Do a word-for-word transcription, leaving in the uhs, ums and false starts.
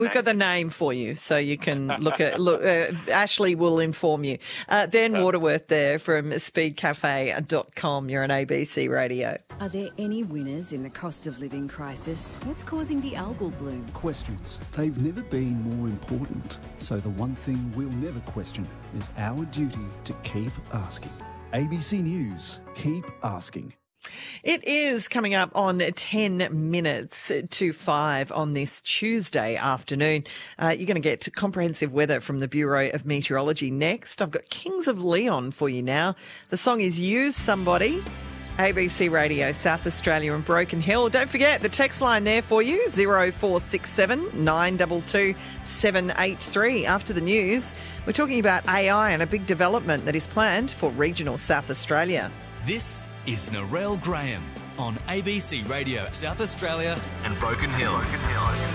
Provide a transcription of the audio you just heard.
We've got the name for you, so you can look at. Look, uh, Ashley will inform you. Uh, Ben Waterworth there from speed cafe dot com. You're on A B C Radio. Are there any winners in the cost of living crisis? What's causing the algal bloom? Questions. They've never been more important. So the one thing we'll never question is our duty to keep asking. A B C News. Keep asking. It is coming up on ten minutes to five on this Tuesday afternoon. Uh, you're going to get comprehensive weather from the Bureau of Meteorology next. I've got Kings of Leon for you now. The song is Use Somebody. A B C Radio, South Australia and Broken Hill. Don't forget the text line there for you, zero four six seven nine two two seven eight three. After the news, we're talking about A I and a big development that is planned for regional South Australia. This is Narelle Graham on A B C Radio, South Australia and Broken Hill.